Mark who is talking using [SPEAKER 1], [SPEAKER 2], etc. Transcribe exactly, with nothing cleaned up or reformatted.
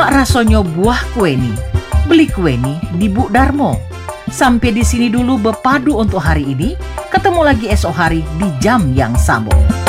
[SPEAKER 1] Wak rasonyo buah kue ni. Beli kue ni di Bu Darmo. Sampai di sini dulu Bepadu untuk hari ini. Ketemu lagi esok hari di jam yang sama.